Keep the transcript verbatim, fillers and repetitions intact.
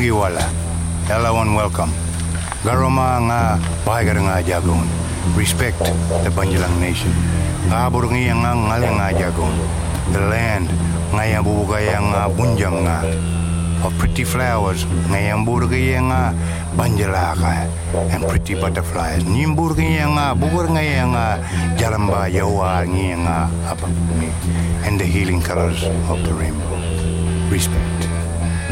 Bugiwala. Hello and welcome. Garoma nga bahagar nga jagon. Respect the Banjalang Nation. Abor nga nga ngale nga jagon. The land nga yang bubugay nga bunjang nga. Of pretty flowers nga yang burgay nga banjalaka and pretty butterflies. Nimburgay nga bugur nga nga jalamba yawa nga apa and the healing colors of the rainbow. Respect.